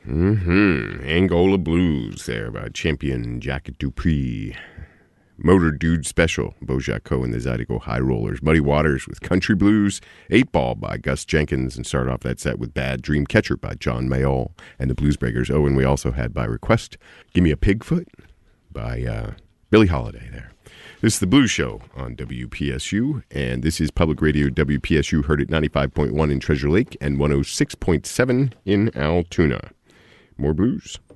Angola Blues there by Champion Jack Dupree. Motor Dude Special, Bojaco and the Zydeco High Rollers. Muddy Waters with Country Blues. 8 Ball by Gus Jenkins. And start off that set with Bad Dream Catcher by John Mayall and the Blues Breakers. Oh, and we also had by request, Give Me a Pigfoot by Billie Holiday there. This is The Blues Show on WPSU, and this is Public Radio WPSU, heard at 95.1 in Treasure Lake and 106.7 in Altoona. More blues.